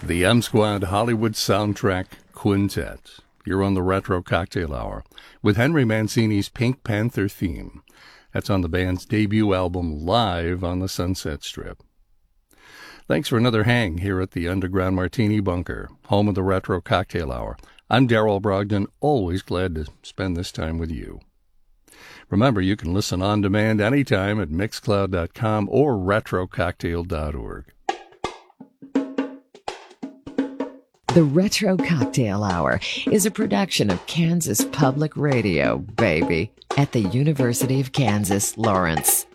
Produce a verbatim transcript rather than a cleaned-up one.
The M Squad Hollywood Soundtrack Quintet. You're on the Retro Cocktail Hour with Henry Mancini's Pink Panther theme. That's on the band's debut album, Live on the Sunset Strip. Thanks for another hang here at the Underground Martini Bunker, home of the Retro Cocktail Hour. I'm Darrell Brogdon, always glad to spend this time with you. Remember, you can listen on demand anytime at mixcloud dot com or retro cocktail dot org. The Retro Cocktail Hour is a production of Kansas Public Radio, baby, at the University of Kansas, Lawrence.